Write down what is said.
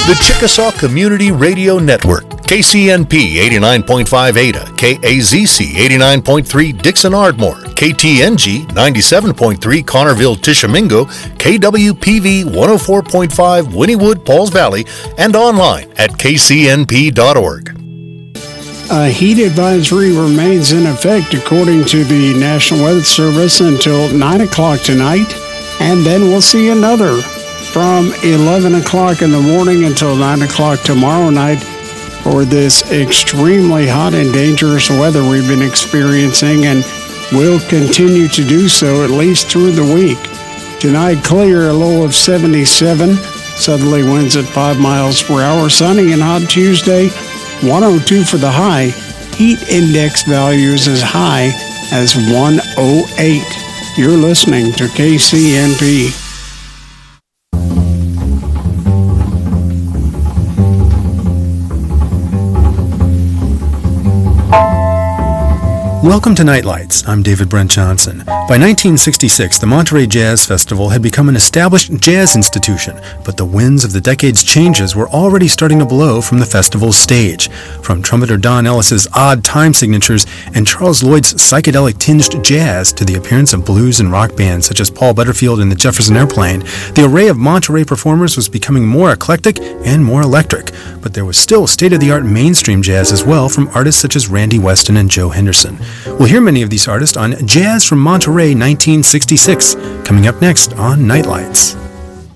The Chickasaw Community Radio Network, KCNP 89.5 Ada, KAZC 89.3 Dixon Ardmore, KTNG 97.3 Connerville Tishomingo, KWPV 104.5 Wynnewood Pauls Valley, and online at kcnp.org. A heat advisory remains in effect according to the National Weather Service until 9 o'clock tonight, and then we'll see another from 11 o'clock in the morning until 9 o'clock tomorrow night for this extremely hot and dangerous weather we've been experiencing and will continue to do so at least through the week. Tonight, clear, a low of 77, southerly winds at 5 miles per hour, sunny and hot Tuesday, 102 for the high. Heat index values as high as 108. You're listening to KCNP. Welcome to Nightlights. I'm David Brent Johnson. By 1966, the Monterey Jazz Festival had become an established jazz institution, but the winds of the decade's changes were already starting to blow from the festival's stage. From trumpeter Don Ellis's odd time signatures and Charles Lloyd's psychedelic-tinged jazz to the appearance of blues and rock bands such as Paul Butterfield and the Jefferson Airplane, the array of Monterey performers was becoming more eclectic and more electric. But there was still state-of-the-art mainstream jazz as well from artists such as Randy Weston and Joe Henderson. We'll hear many of these artists on Jazz from Monterey 1966, coming up next on Nightlights.